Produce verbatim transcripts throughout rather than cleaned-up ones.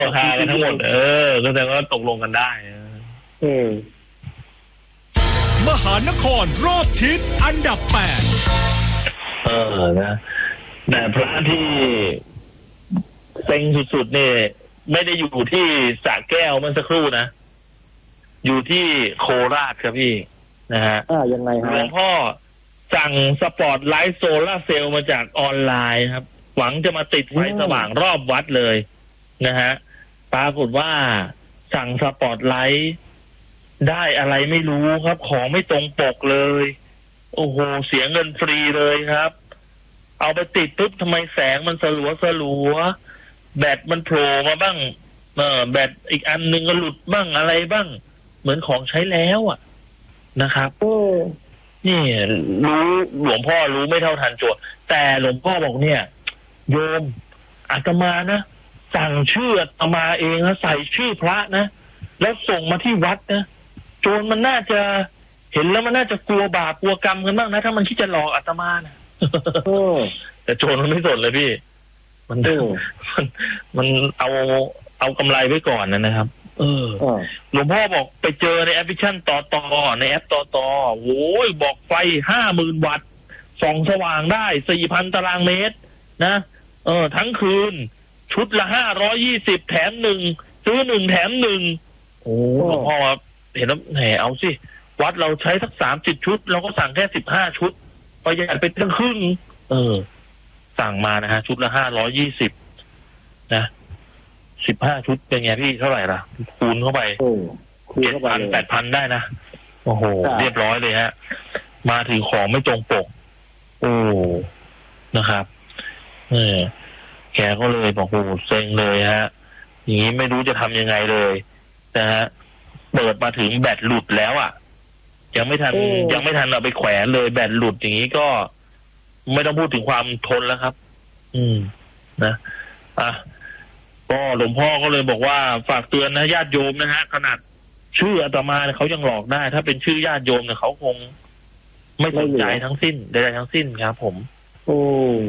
ราคากันทั้งหมดเออก็แสดงว่าตกลงกันได้เออมหานครรอบทิศอันดับแปดเออนะแต่พระที่เซ็งสุดๆเนี่ยไม่ได้อยู่ที่สระแก้วเมื่อสักครู่นะอยู่ที่โคราชครับพี่นะฮะอ่ายังไงฮะหลวงพ่อสั่งสปอตไลท์โซล่าเซลล์มาจากออนไลน์ครับหวังจะมาติดไฟสว่างรอบวัดเลยนะฮะปรากฏว่าสั่งสปอตไลท์ได้อะไรไม่รู้ครับของไม่ตรงปกเลยโอ้โหเสียเงินฟรีเลยครับเอาไปติดปุ๊บทำไมแสงมันสลัวสลัวแบตมันโผล่มาบ้างเออแบตอีกอันนึงก็หลุดบ้างอะไรบ้างเหมือนของใช้แล้วอ่ะนะครับนี่รู้หลวงพ่อรู้ไม่เท่าทันโจทย์แต่หลวงพ่อบอกเนี่ยโยมอาตมานะสั่งชื่ออาตมาเองนะใส่ชื่อพระนะแล้วส่งมาที่วัดนะโจรมันน่าจะเห็นแล้วมันน่าจะกลัวบาปกลัวกรรมกันบ้างนะถ้ามันคิดจะหลอกอาตมานะแต่โจรมันไม่สนเลยพี่มันมันมันเอาเอากำไรไว้ก่อนนะครับเออหลวงพ่อบอกไปเจอในแอปพลิเคชันต่อต่อในแอปต่อต่อโอ้ยบอกไฟห้าหมื่นวัตต์ส่องสว่างได้สี่พันตารางเมตรนะเออทั้งคืนชุดละห้าร้อยยี่สิบแถมหนึ่งซื้อหนึ่งแถมหนึ่งโอ้หลวงพ่อเห็นแล้วแหมเอาสิวัดเราใช้สักสามสิบชุดเราก็สั่งแค่สิบห้าชุดประหยัดไปตั้งครึ่งเออสั่งมานะฮะชุดละห้าร้อยยี่สิบนะสิบห้าชุดเป็นไงพี่เท่าไหร่ล่ะคูณเข้าไปเจ็ดพันแปดพันได้นะโอ้โหเรียบร้อยเลยฮะมาถึงของไม่ตรงปกโอ้นะครับเออแกก็เลยบอกโอ้เซ็งเลยฮะอย่างนี้ไม่รู้จะทำยังไงเลยนะฮะเปิดมาถึงแบตหลุดแล้วอ่ะยังไม่ทันยังไม่ทันเอาไปแขวนเลยแบตหลุดอย่างนี้ก็ไม่ต้องพูดถึงความทนแล้วครับอืมนะอ่ะก็หลวงพ่อก็เลยบอกว่าฝากเตือนนะญาติโยมนะฮะขนาดชื่ออาตมาเขายังหลอกได้ถ้าเป็นชื่อญาติโยมเนี่ยเขาคงไม่สนใจทั้งสิ้นใดๆทั้งสิ้นครับผมโอ้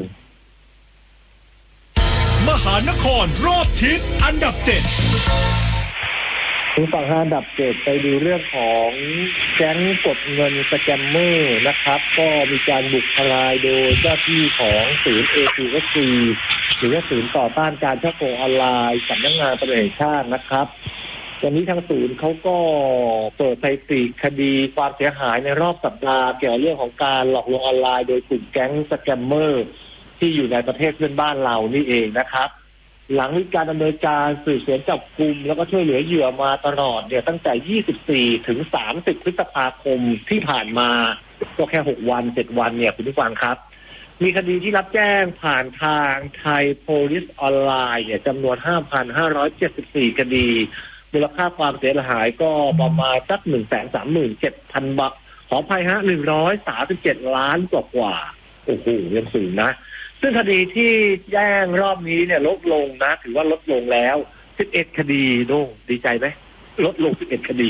มหานครรอบทิศอันดับเจ็ดคุณฝั่งอันดับเจ็ดไปดูเรื่องของแก๊งกดเงินสแกมเมอร์นะครับก็มีการบุกทลายโดยเจ้าที่ของศูนย์ เอ ซี เอส ซี หรือว่าศูนย์ต่อต้านการช่อโกงออนไลน์สำนักงานตำรวจแห่งชาตินะครับวันนี้ทางศูนย์เขาก็เปิดสถิติคดีความเสียหายในรอบสัปดาห์เกี่ยวกับเรื่องของการหลอกลวงออนไลน์โดยกลุ่มแก๊งสแกมเมอร์ที่อยู่ในประเทศเพื่อนบ้านเรานี่เองนะครับหลังมีการดำเนินการสืบสวนจับกุมแล้วก็ช่วยเหลือเหยื่อมาตลอดเนี่ยตั้งแต่ยี่สิบสี่ถึงสามสิบพฤษภาคมที่ผ่านมาก็แค่หกวันเจ็ดวันเนี่ยคุณผู้ฟังครับมีคดีที่รับแจ้งผ่านทางไทยโพลิสออนไลน์เนี่ยจำนวน ห้าพันห้าร้อยเจ็ดสิบสี่ คดีมูลค่าความเสียหายก็ประมาณสัก หนึ่งแสนสามหมื่นเจ็ดพัน บาทขออภัยฮะหนึ่งร้อยสามสิบเจ็ดล้านกว่ากว่าโอ้โหยังสูงนะซึ่งคดีที่แจ้งรอบนี้เนี่ยลดลงนะถือว่าลดลงแล้วสิบเอ็ดคดีโน่ดีใจไหมลดลงสิบเอ็ดคดี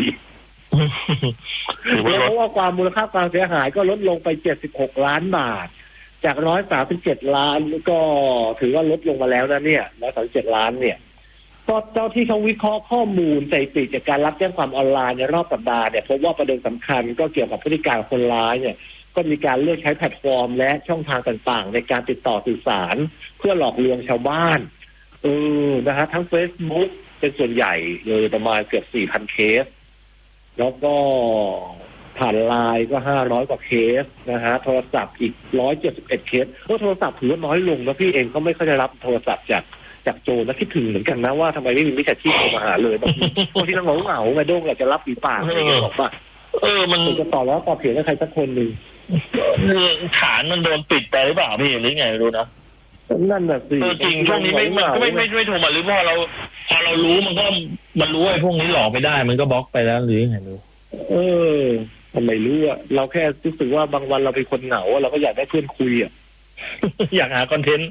เพราะว่าความมูลค่าความเสียหายก็ลดลงไปเจ็ดสิบหกล้านบาทจากหนึ่งร้อยสามสิบเจ็ดล้านก็ถือว่าลดลงมาแล้วนะเนี่ยหนึ่งร้อยสามสิบเจ็ดล้านเนี่ยก็เจ้าที่เขาวิเคราะห์ข้อมูลสถิติจากการรับแจ้งความออนไลน์ในรอบสัปดาห์เนี่ยพบว่าประเด็นสำคัญก็เกี่ยวกับพฤติกรรมคนร้ายเนี่ยก็มีการเลือกใช้แพลตฟอร์มและช่องทางต่างๆในการติดต่อสื่อสารเพื่อหลอกลวงชาวบ้านเออนะฮะทั้ง Facebook เป็นส่วนใหญ่เลยประมาณเกือบ สี่พัน เคสแล้วก็ผ่านไลน์ก็ห้าร้อยกว่าเคสนะฮะโทรศัพท์อีกหนึ่งร้อยเจ็ดสิบเอ็ดเคสโอ้โทรศัพท์ถือว่าน้อยลงนะพี่เองก็ไม่ค่อยได้รับโทรศัพท์จากจากโจรนะคิดถึงเหมือนกันนะว่าทำไมไม่มีมิจฉาชีพโทรมาหาเลยบางทีบางทีเราเหงาๆไงโด้งอยากจะรับปีปากอะไรอย่างเงี้ยบอกว่าเออมันจะต่อแล้วต่อเถียงกับใครสักคนหนึ่งฐานมันโดนปิดไปหรือเปล่าพี่หรือไงไม่รู้นะนั่นแหละสิจริงช่วงนี้ไม่มันก็ไม่ไม่ไม่โทรมาหรือพอเราพอเรารู้มันก็มันรู้ไอ้พวกนี้หลอกไม่ได้มันก็บล็อกไปแล้วหรือยังไงรู้เออทำไมรู้อ่ะเราแค่รู้สึกว่าบางวันเราเป็นคนเหงาเราก็อยากได้เพื่อนคุยอ่ะอยากหาคอนเทนต์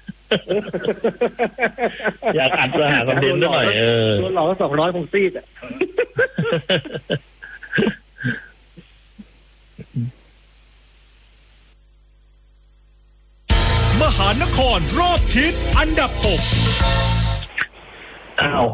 อยากอัดเพื่อหาคอนเทนต์ด้วยเออตัวหลอกก็สองร้อยคงซีดอ่ะมหานครรอบทิศอันดับหกอ้าว